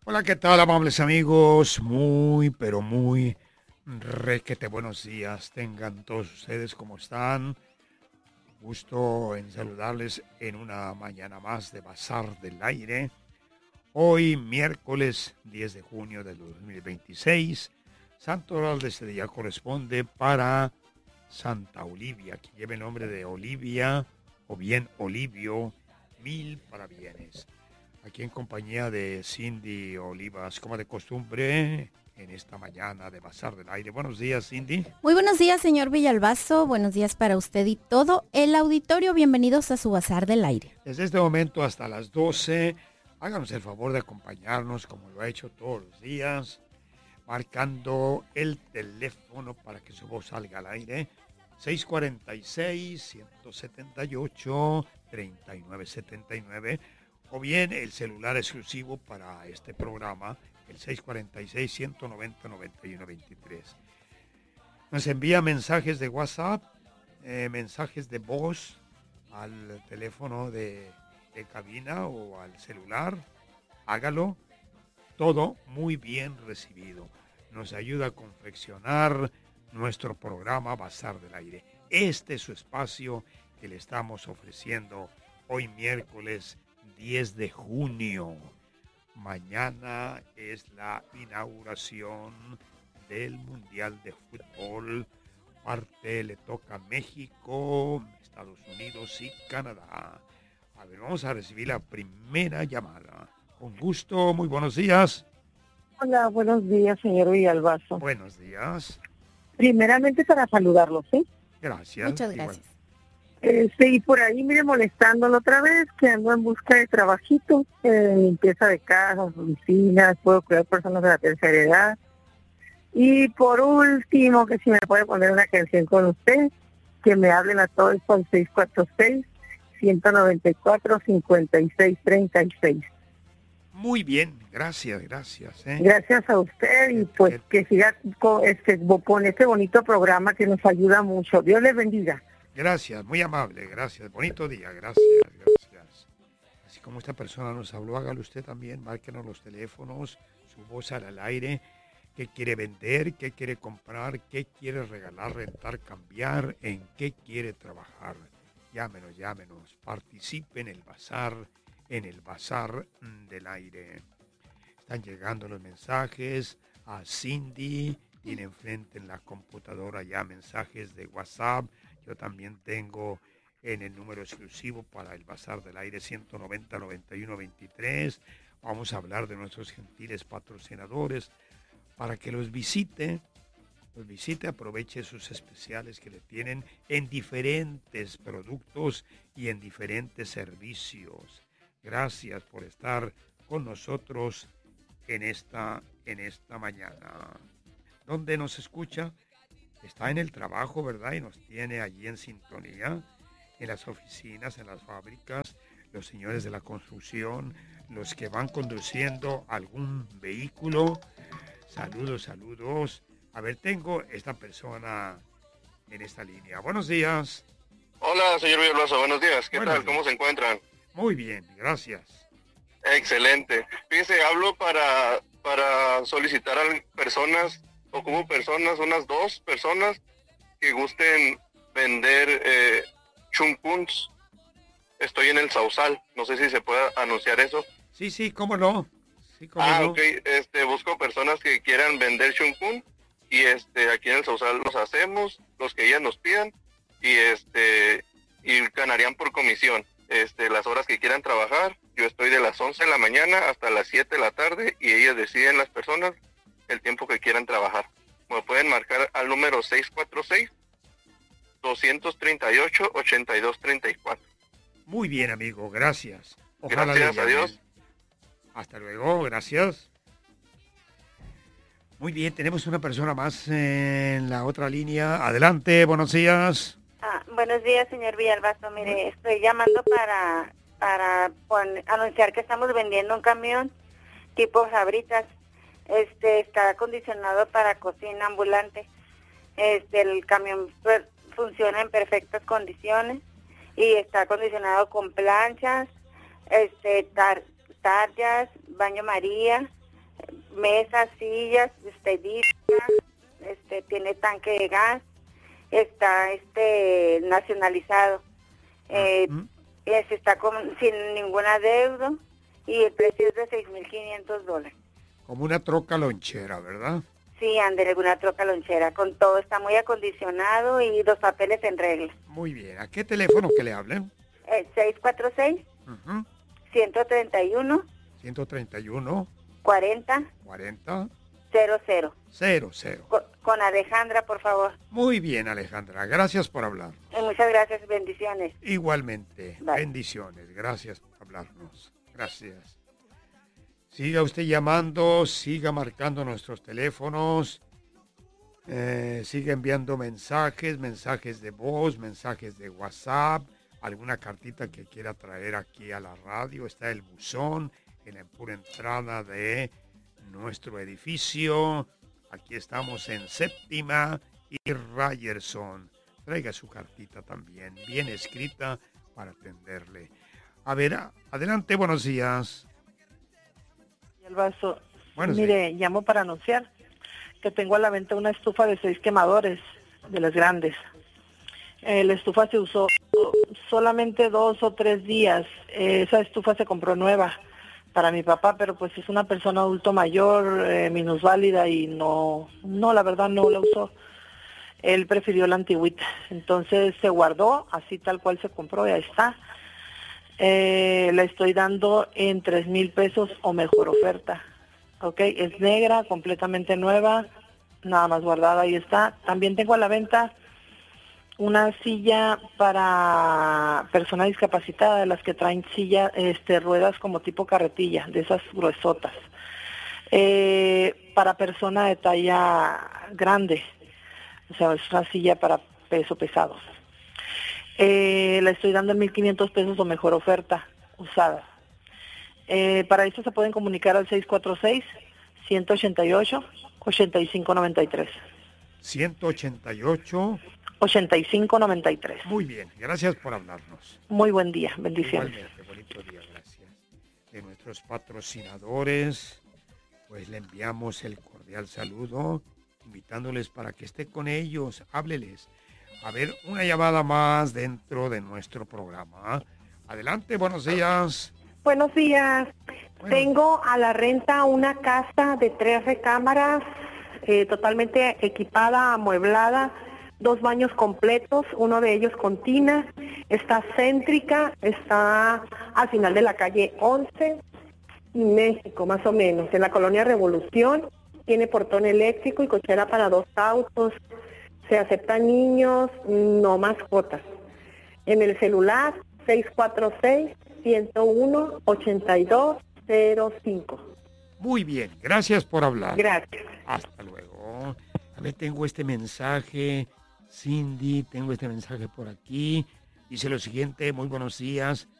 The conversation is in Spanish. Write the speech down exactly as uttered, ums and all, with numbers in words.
Hola, ¿qué tal, amables amigos? Muy, pero muy requete buenos días. Tengan todos ustedes como están. Gusto en saludarles en una mañana más de Bazar del Aire. Hoy, miércoles diez de junio del dos mil veintiséis. Santo oral de este día corresponde para Santa Olivia, que lleva el nombre de Olivia o bien Olivio. Mil parabienes. Aquí en compañía de Cindy Olivas, como de costumbre, en esta mañana de Bazar del Aire. Buenos días, Cindy. Muy buenos días, señor Villalbazo. Buenos días para usted y todo el auditorio. Bienvenidos a su Bazar del Aire. Desde este momento hasta las doce, háganos el favor de acompañarnos como lo ha hecho todos los días, marcando el teléfono para que su voz salga al aire. seis cuatro seis, uno siete ocho, tres nueve siete nueve. O bien el celular exclusivo para este programa, el seis cuatro seis, uno nueve cero, nueve uno dos tres. Nos envía mensajes de WhatsApp, eh, mensajes de voz al teléfono de, de cabina o al celular. Hágalo. Todo muy bien recibido. Nos ayuda a confeccionar nuestro programa Bazar del Aire. Este es su espacio que le estamos ofreciendo hoy miércoles diez de junio. Mañana es la inauguración del Mundial de Fútbol. Parte le toca a México, Estados Unidos y Canadá. A ver, vamos a recibir la primera llamada. Con gusto, muy buenos días. Hola, buenos días, señor Villalbazo. Buenos días. Primeramente para saludarlo, ¿sí? Gracias. Muchas gracias. Igual. Este, y por ahí, mire, molestándolo otra vez, que ando en busca de trabajito, eh, limpieza de casas, oficinas, puedo cuidar personas de la tercera edad. Y por último, que si me puede poner una canción con usted, que me hablen a todos por seis cuatro seis, uno nueve cuatro, cinco seis tres seis. Muy bien, gracias, gracias. ¿eh? Gracias a usted y pues que siga con este, con este bonito programa que nos ayuda mucho. Dios les bendiga. Gracias, muy amable, gracias. Bonito día, gracias, gracias. Así como esta persona nos habló, hágalo usted también, márquenos los teléfonos, su voz al aire, qué quiere vender, qué quiere comprar, qué quiere regalar, rentar, cambiar, en qué quiere trabajar. Llámenos, llámenos, participe en el bazar, en el Bazar del Aire. Están llegando los mensajes a Cindy, tiene enfrente en la computadora ya mensajes de WhatsApp. Yo también tengo en el número exclusivo para el Bazar del Aire ciento noventa, noventa y uno veintitrés. Vamos a hablar de nuestros gentiles patrocinadores para que los visite, los visite, aproveche sus especiales que le tienen en diferentes productos y en diferentes servicios. Gracias por estar con nosotros en esta, en esta mañana. ¿Dónde nos escucha? Está en el trabajo, ¿verdad? Y nos tiene allí en sintonía, en las oficinas, en las fábricas, los señores de la construcción, los que van conduciendo algún vehículo. Saludos, saludos. A ver, tengo esta persona en esta línea. Buenos días. Hola, señor Villalbazo, buenos días. ¿Qué Buenos tal? días. ¿Cómo se encuentran? Muy bien, gracias. Excelente. Fíjese, hablo para, para solicitar a personas, o como personas, unas dos personas que gusten vender eh, chumpuns. Estoy en el Sausal, no sé si se puede anunciar eso. Sí, sí, cómo no. Sí, cómo Ah, no. ok, este, busco personas que quieran vender chumpun y este, aquí en el Sausal los hacemos, los que ellas nos pidan y este, y ganarían por comisión. Este, las horas que quieran trabajar, yo estoy de las once de la mañana hasta las siete de la tarde y ellas deciden, las personas, el tiempo que quieran trabajar. Me pueden marcar al número seis cuatro seis, dos tres ocho, ocho dos tres cuatro. Muy bien, amigo, gracias. Ojalá Gracias, le llamen. adiós. Hasta luego, gracias. Muy bien, tenemos una persona más en la otra línea. Adelante, buenos días. Ah, buenos días, señor Villalbazo. Mire, estoy llamando para para pon- anunciar que estamos vendiendo un camión tipo Sabritas. Este está acondicionado para cocina ambulante. Este el camión per- funciona en perfectas condiciones y está acondicionado con planchas, este tar- tallas, baño María, mesas, sillas, expedita, este, tiene tanque de gas, está este nacionalizado, eh, Ujú. es, está con, sin ninguna deuda y el precio es de seis mil quinientos dólares. Como una troca lonchera, ¿verdad? Sí, ande alguna troca lonchera, con todo, está muy acondicionado y los papeles en regla. Muy bien. ¿A qué teléfono que le hablen? El seis cuatro seis, Ujú. uno tres uno, ciento treinta y uno, cuarenta, cuarenta, cero cero. cero cero. Con, con Alejandra, por favor. Muy bien, Alejandra. Gracias por hablar. Y muchas gracias, bendiciones. Igualmente. Bye. Bendiciones. Gracias por hablarnos. Gracias. Siga usted llamando, siga marcando nuestros teléfonos, eh, siga enviando mensajes, mensajes de voz, mensajes de WhatsApp, alguna cartita que quiera traer aquí a la radio. Está el buzón en la pura entrada de nuestro edificio. Aquí estamos en Séptima y Ryerson. Traiga su cartita también, bien escrita para atenderle. A ver, adelante, buenos días. El vaso. Buenos Mire, llamo para anunciar que tengo a la venta una estufa de seis quemadores, de las grandes. Eh, la estufa se usó solamente dos o tres días. Eh, esa estufa se compró nueva para mi papá, pero pues es una persona adulto mayor, eh, minusválida y no, no, la verdad no la usó. Él prefirió la antigüita. Entonces se guardó, así tal cual se compró, ya está. Eh, la estoy dando en tres mil pesos o mejor oferta. Ok, es negra, completamente nueva, nada más guardada, ahí está. También tengo a la venta una silla para persona discapacitada, de las que traen silla, este, ruedas como tipo carretilla, de esas gruesotas. Eh, para persona de talla grande, o sea, es una silla para peso pesado. Eh, la estoy dando en mil quinientos pesos o mejor oferta, usada. Eh, para esto se pueden comunicar al seis cuatro seis, uno ocho ocho, ocho cinco nueve tres. ciento ochenta y ocho. ochenta y cinco noventa y tres. Muy bien, gracias por hablarnos. Muy buen día, bendiciones. Igualmente, bonito día, gracias. De nuestros patrocinadores, pues le enviamos el cordial saludo, invitándoles para que esté con ellos, hábleles. A ver, una llamada más dentro de nuestro programa. Adelante, buenos días. Buenos días. Bueno. Tengo a la renta una casa de tres recámaras, eh, totalmente equipada, amueblada, dos baños completos, uno de ellos con tina, está céntrica, está al final de la calle once, México, más o menos, en la colonia Revolución, tiene portón eléctrico y cochera para dos autos, se aceptan niños, no mascotas. En el celular seis cuatro seis, uno uno, ocho dos cero cinco. Muy bien, gracias por hablar. Gracias. Hasta luego. A ver, tengo este mensaje, Cindy, tengo este mensaje por aquí. Dice lo siguiente: muy buenos días.